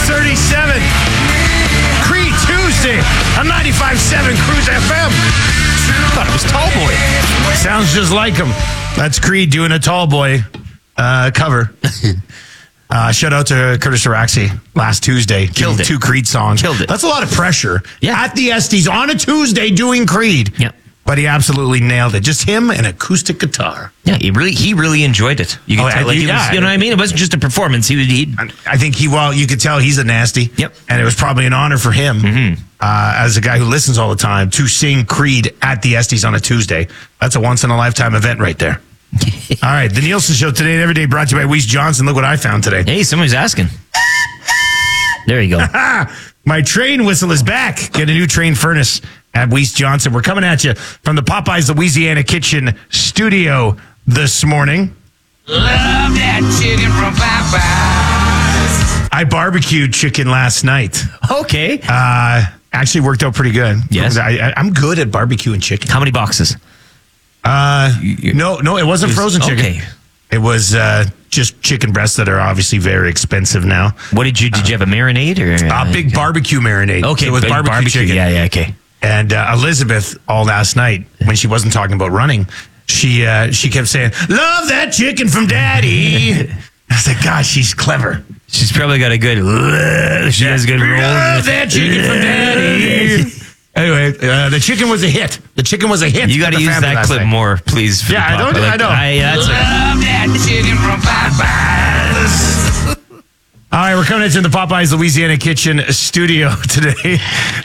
6:37. Creed Tuesday on 95.7 Cruise FM. Thought it was Tallboy. Sounds just like him. That's Creed doing a Tallboy cover. Shout out to Curtis Araxi last Tuesday. Killed it. 2 Creed songs. Killed it. That's a lot of pressure. Yeah. At the Estes on a Tuesday doing Creed. Yep. But he absolutely nailed it. Just him and acoustic guitar. Yeah, he really enjoyed it. You can tell, like, he was, you know what I mean? It wasn't just a performance. I think you could tell he's a nasty. Yep. And it was probably an honor for him, as a guy who listens all the time, to sing Creed at the Estes on a Tuesday. That's a once-in-a-lifetime event right there. All right, the Nielsen Show today and every day brought to you by Weiss Johnson. Look what I found today. Hey, somebody's asking. There you go. My train whistle is back. Get a new train furnace at Weiss Johnson. We're coming at you from the Popeyes Louisiana Kitchen studio this morning. Love that chicken from Popeyes. I barbecued chicken last night. Okay. Actually worked out pretty good. Yes. I'm good at barbecuing chicken. How many boxes? No, it wasn't frozen chicken. Okay. It was just chicken breasts that are obviously very expensive now. What did you have a marinade or? Big barbecue marinade. Okay, it was big barbecue chicken. Yeah, okay. And Elizabeth, all last night, when she wasn't talking about running, she kept saying, "Love that chicken from Daddy." I was like, "Gosh, she's clever." She's probably got a good. She has a good roll. Love that chicken from Daddy. Anyway, the chicken was a hit. The chicken was a hit. You got to use that clip more, please. Yeah, I know. Love that chicken from Popeyes. All right, we're coming into the Popeyes Louisiana Kitchen studio today.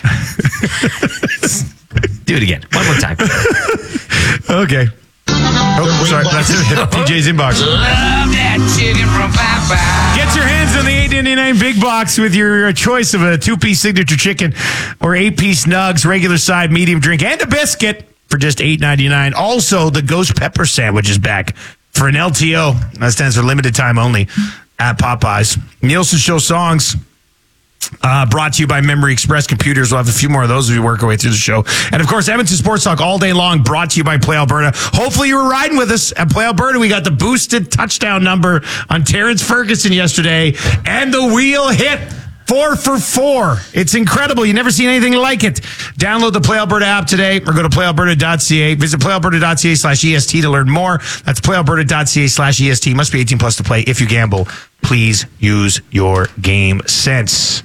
Do it again. One more time. Okay. Oh, sorry. That's PJ's inbox. Love that chicken from Popeyes. Get your hands on the $8.99 big box with your choice of a 2-piece signature chicken or 8-piece nugs, regular side, medium drink, and a biscuit for just $8.99. Also, the ghost pepper sandwich is back for an LTO. That stands for limited time only at Popeyes. Nielsen Show songs. Brought to you by Memory Express Computers. We'll have a few more of those as we work our way through the show. And, of course, Edmonton Sports Talk all day long, brought to you by Play Alberta. Hopefully you were riding with us at Play Alberta. We got the boosted touchdown number on Terrence Ferguson yesterday, and the wheel hit 4 for 4. It's incredible. You've never seen anything like it. Download the Play Alberta app today or go to playalberta.ca. Visit playalberta.ca/EST to learn more. That's playalberta.ca/EST. Must be 18 plus to play. If you gamble, please use your game sense.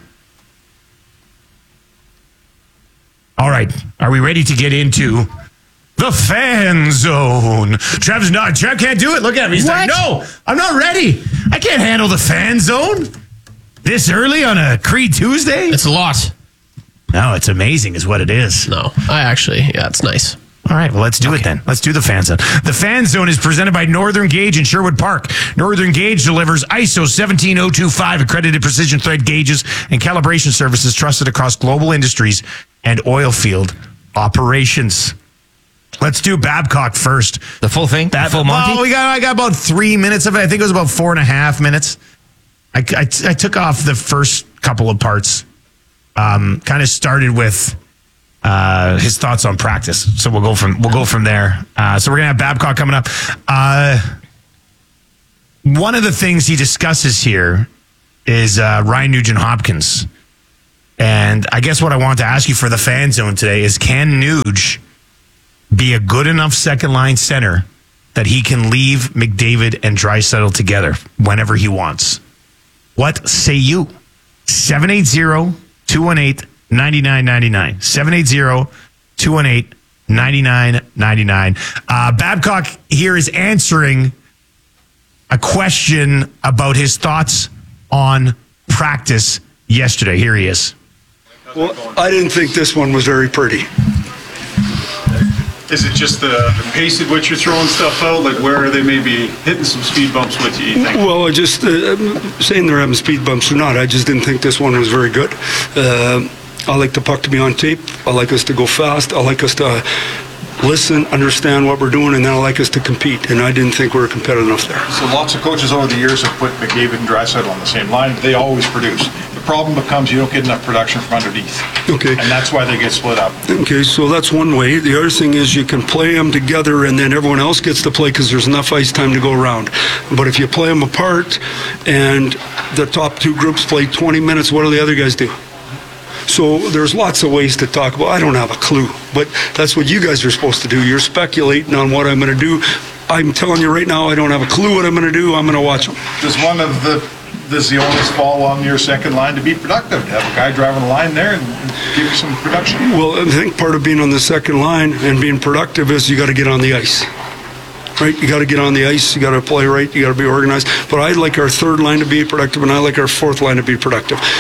All right. Are we ready to get into the fan zone? Trav can't do it. Look at him. He's like, no, I'm not ready. I can't handle the fan zone this early on a Creed Tuesday. It's a lot. No, it's amazing is what it is. No, it's nice. All right, well, let's do it then. Let's do the fan zone. The fan zone is presented by Northern Gauge in Sherwood Park. Northern Gauge delivers ISO 17025 accredited precision thread gauges and calibration services trusted across global industries and oil field operations. Let's do Babcock first. The full thing? Full Monty? Well, I got about 3 minutes of it. I think it was about 4.5 minutes. I took off the first couple of parts. Kind of started with his thoughts on practice. So we'll go from there. So we're gonna have Babcock coming up. One of the things he discusses here is Ryan Nugent-Hopkins. And I guess what I want to ask you for the fan zone today is, can Nuge be a good enough second line center that he can leave McDavid and Draisaitl together whenever he wants? What say you? 780-218-9999. 780-218-9999. Babcock here is answering a question about his thoughts on practice yesterday. Here he is. Well, I didn't think this one was very pretty. Is it just the pace at which you're throwing stuff out? Like, where are they maybe hitting some speed bumps with you think? Well, just saying they're having speed bumps or not, I just didn't think this one was very good. I like the puck to be on tape. I like us to go fast. I like us to listen, understand what we're doing, and then I like us to compete. And I didn't think we were competitive enough there. So lots of coaches over the years have put McDavid and Draisaitl on the same line. They always produce. The problem becomes you don't get enough production from underneath. Okay. And that's why they get split up. Okay, so that's one way. The other thing is you can play them together and then everyone else gets to play because there's enough ice time to go around. But if you play them apart and the top two groups play 20 minutes, what do the other guys do? So there's lots of ways to talk about. I don't have a clue, but that's what you guys are supposed to do. You're speculating on what I'm going to do. I'm telling you right now, I don't have a clue what I'm going to do. I'm going to watch them. Does the onus fall on your second line to be productive? To have a guy driving the line there and give you some production? Well, I think part of being on the second line and being productive is you got to get on the ice. Right? You got to get on the ice. You got to play right. You got to be organized. But I like our third line to be productive, and I like our fourth line to be productive.